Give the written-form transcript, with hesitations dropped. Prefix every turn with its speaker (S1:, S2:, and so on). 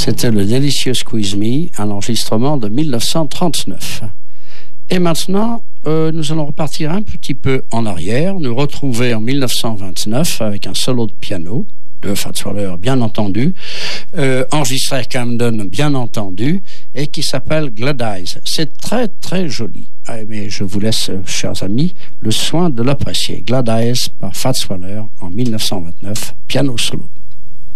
S1: C'était le délicieux Squeeze Me, un enregistrement de 1939. Et maintenant, nous allons repartir un petit peu en arrière, nous retrouver en 1929 avec un solo de piano de Fats Waller, bien entendu, enregistré à Camden, bien entendu, et qui s'appelle Glad Eyes. C'est très très joli. Mais je vous laisse, chers amis, le soin de l'apprécier. Glad Eyes par Fats Waller en 1929, piano solo.